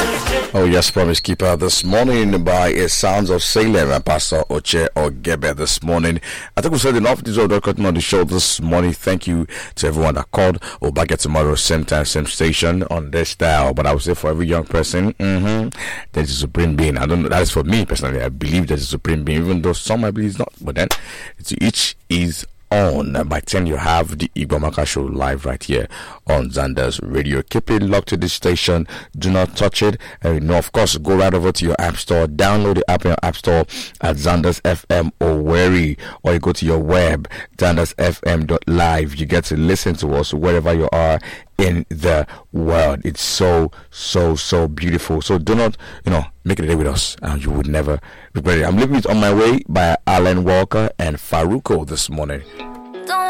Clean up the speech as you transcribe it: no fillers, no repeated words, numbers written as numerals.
Oh yes, Promise Keeper this morning by a Sounds of Salem and Pastor Oche Ogebe this morning. I think we said enough. This is recording on the show this morning. Thank you to everyone that called. We'll back at tomorrow, same time, same station on this dial. But I would say for every young person, there's a supreme being. I don't know. That is for me personally. I believe there's a supreme being, even though some I believe is not. But then to each is on. By 10 you have the Igbo Amaka Show live right here on Xander's Radio. Keep it locked to this station. Do not touch it. And of course, go right over to your app store. Download the app in your app store at Xander's FM Owerri, or you go to your web, xandersfm.live. You get to listen to us wherever you are in the world. It's so beautiful. So do not, make it a day with us, and you would never regret it. I'm leaving it On My Way by Alan Walker and Faruko this morning.